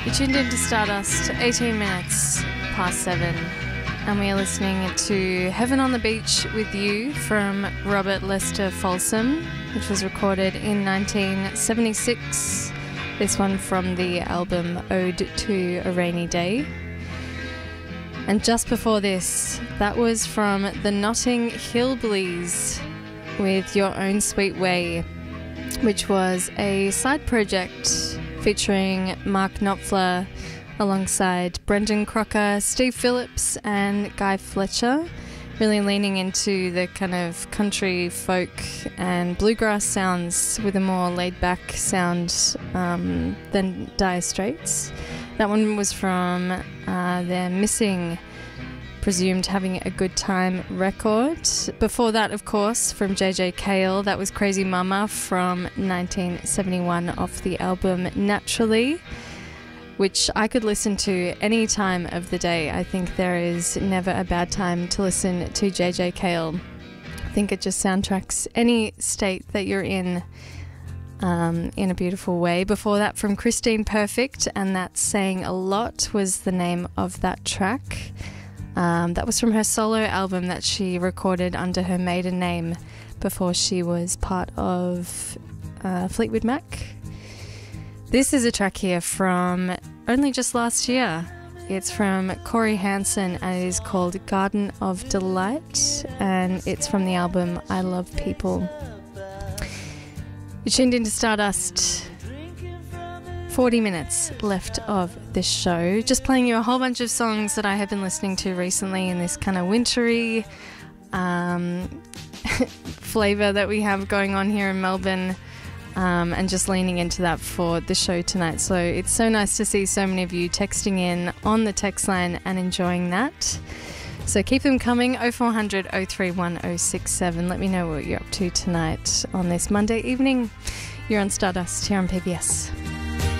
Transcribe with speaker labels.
Speaker 1: You tuned in to Stardust, 18 minutes past 7, and we are listening to Heaven on the Beach with You from Robert Lester Folsom, which was recorded in 1976. This one from the album Ode to a Rainy Day. And just before this, that was from the Notting Hillbillies with Your Own Sweet Way, which was a side project featuring Mark Knopfler alongside Brendan Crocker, Steve Phillips and Guy Fletcher, really leaning into the kind of country, folk and bluegrass sounds with a more laid-back sound than Dire Straits. That one was from their Missing, Presumed Having a Good Time record. Before that, of course, from JJ Cale, that was Crazy Mama from 1971 off the album Naturally, which I could listen to any time of the day. I think there is never a bad time to listen to JJ Cale. I think it just soundtracks any state that you're in a beautiful way. Before that, from Christine Perfect, and That's Saying a Lot was the name of that track. That was from her solo album that she recorded under her maiden name before she was part of Fleetwood Mac. This is a track here from only just last year. It's from Corey Hansen and it is called Garden of Delight, and it's from the album I Love People. You tuned into Stardust. 40 minutes left of this show. Just playing you a whole bunch of songs that I have been listening to recently in this kind of wintry flavour that we have going on here in Melbourne, and just leaning into that for the show tonight. So it's so nice to see so many of you texting in on the text line and enjoying that. So keep them coming, 0400 031 067. Let me know what you're up to tonight on this Monday evening. You're on Stardust here on PBS.